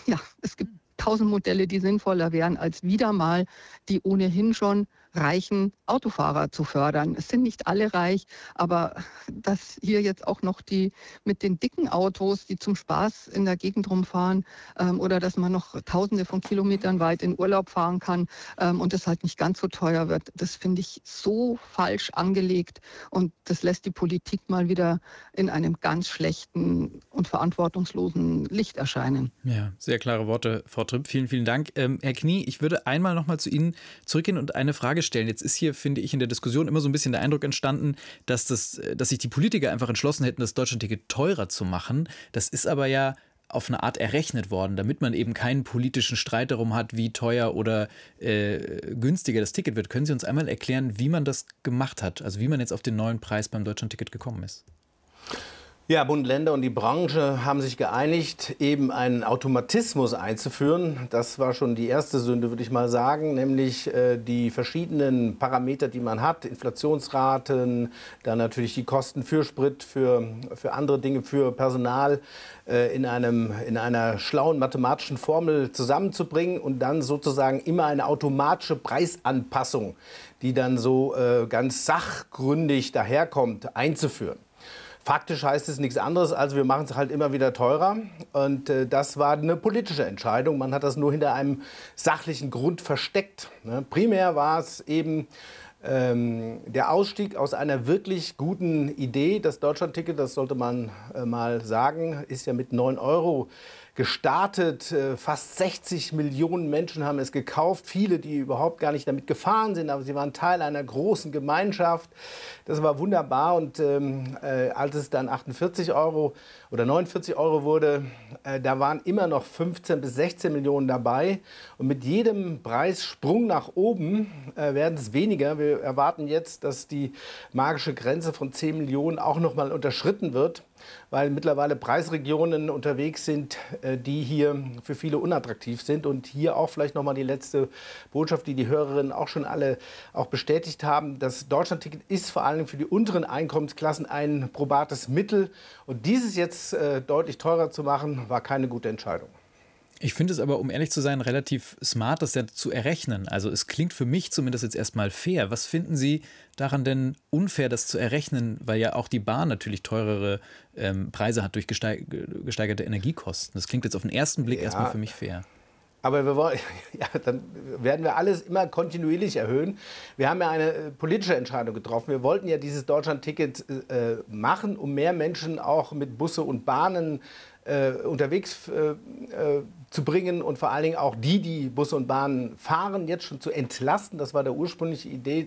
ja, es gibt 1000 Modelle, die sinnvoller wären, als wieder mal die ohnehin schon reichen Autofahrer zu fördern. Es sind nicht alle reich, aber dass hier jetzt auch noch die mit den dicken Autos, die zum Spaß in der Gegend rumfahren, oder dass man noch Tausende von Kilometern weit in Urlaub fahren kann, und es halt nicht ganz so teuer wird, das finde ich so falsch angelegt und das lässt die Politik mal wieder in einem ganz schlechten und verantwortungslosen Licht erscheinen. Ja, sehr klare Worte, Frau Tripp. Vielen, vielen Dank. Herr Knie, ich würde einmal noch mal zu Ihnen zurückgehen und eine Frage stellen. Jetzt ist hier, finde ich, in der Diskussion immer so ein bisschen der Eindruck entstanden, dass sich die Politiker einfach entschlossen hätten, das Deutschlandticket teurer zu machen. Das ist aber ja auf eine Art errechnet worden, damit man eben keinen politischen Streit darum hat, wie teuer oder günstiger das Ticket wird. Können Sie uns einmal erklären, wie man das gemacht hat? Also wie man jetzt auf den neuen Preis beim Deutschlandticket gekommen ist? Ja, Bund, Länder und die Branche haben sich geeinigt, eben einen Automatismus einzuführen. Das war schon die erste Sünde, würde ich mal sagen, nämlich die verschiedenen Parameter, die man hat, Inflationsraten, dann natürlich die Kosten für Sprit, für andere Dinge, für Personal, in einer schlauen mathematischen Formel zusammenzubringen und dann sozusagen immer eine automatische Preisanpassung, die dann so ganz sachgründig daherkommt, einzuführen. Faktisch heißt es nichts anderes, als wir machen es halt immer wieder teurer. Und das war eine politische Entscheidung. Man hat das nur hinter einem sachlichen Grund versteckt. Ne? Primär war es eben der Ausstieg aus einer wirklich guten Idee. Das Deutschlandticket, das sollte man mal sagen, ist ja mit 9 € gestartet. Fast 60 Millionen Menschen haben es gekauft. Viele, die überhaupt gar nicht damit gefahren sind, aber sie waren Teil einer großen Gemeinschaft. Das war wunderbar. Und als es dann 48 € oder 49 € wurde, da waren immer noch 15 bis 16 Millionen dabei. Und mit jedem Preissprung nach oben werden es weniger. Wir erwarten jetzt, dass die magische Grenze von 10 Millionen auch noch mal unterschritten wird, weil mittlerweile Preisregionen unterwegs sind, die hier für viele unattraktiv sind. Und hier auch vielleicht noch mal die letzte Botschaft, die die Hörerinnen auch schon alle auch bestätigt haben. Das Deutschlandticket ist vor allem für die unteren Einkommensklassen ein probates Mittel. Und dieses jetzt deutlich teurer zu machen, war keine gute Entscheidung. Ich finde es aber, um ehrlich zu sein, relativ smart, das ja zu errechnen. Also es klingt für mich zumindest jetzt erstmal fair. Was finden Sie daran denn unfair, das zu errechnen? Weil ja auch die Bahn natürlich teurere Preise hat durch gesteigerte Energiekosten. Das klingt jetzt auf den ersten Blick erstmal für mich fair. Aber wir wollen, ja, dann werden wir alles immer kontinuierlich erhöhen. Wir haben ja eine politische Entscheidung getroffen. Wir wollten ja dieses Deutschlandticket machen, um mehr Menschen auch mit Busse und Bahnen unterwegs zu bringen und vor allen Dingen auch die Busse und Bahnen fahren, jetzt schon zu entlasten. Das war der ursprüngliche Idee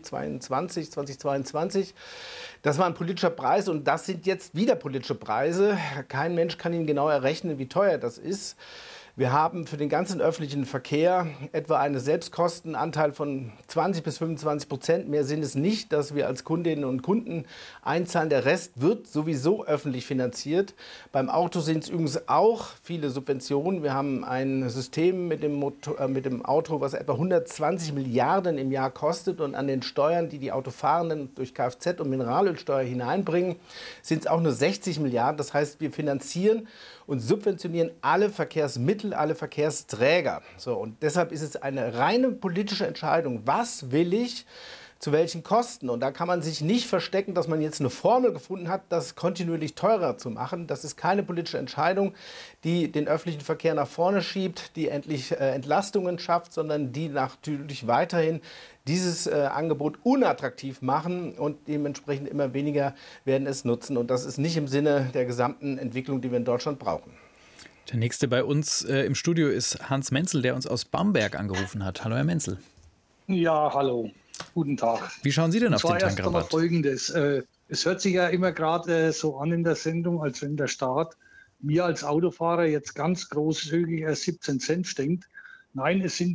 2022. Das war ein politischer Preis und das sind jetzt wieder politische Preise. Kein Mensch kann Ihnen genau errechnen, wie teuer das ist. Wir haben für den ganzen öffentlichen Verkehr etwa einen Selbstkostenanteil von 20 bis 25%. Mehr sind es nicht, dass wir als Kundinnen und Kunden einzahlen. Der Rest wird sowieso öffentlich finanziert. Beim Auto sind es übrigens auch viele Subventionen. Wir haben ein System mit dem Auto, was etwa 120 Milliarden im Jahr kostet. Und an den Steuern, die die Autofahrenden durch Kfz- und Mineralölsteuer hineinbringen, sind es auch nur 60 Milliarden. Das heißt, wir finanzieren und subventionieren alle Verkehrsmittel, alle Verkehrsträger. So, und deshalb ist es eine reine politische Entscheidung. Was will ich? Zu welchen Kosten? Und da kann man sich nicht verstecken, dass man jetzt eine Formel gefunden hat, das kontinuierlich teurer zu machen. Das ist keine politische Entscheidung, die den öffentlichen Verkehr nach vorne schiebt, die endlich Entlastungen schafft, sondern die natürlich weiterhin dieses Angebot unattraktiv machen und dementsprechend immer weniger werden es nutzen. Und das ist nicht im Sinne der gesamten Entwicklung, die wir in Deutschland brauchen. Der nächste bei uns im Studio ist Hans Menzel, der uns aus Bamberg angerufen hat. Hallo, Herr Menzel. Ja, hallo. Guten Tag. Wie schauen Sie denn auf den Tankrabatt? Erst einmal Folgendes. Es hört sich ja immer gerade so an in der Sendung, als wenn der Staat mir als Autofahrer jetzt ganz großzügig 17 Cent schenkt. Nein, es sind